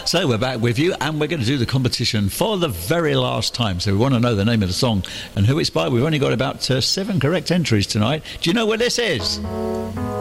So we're back with you, and we're going to do the competition for the very last time. So we want to know the name of the song and who it's by. We've only got about 7 correct entries tonight. Do you know what this is?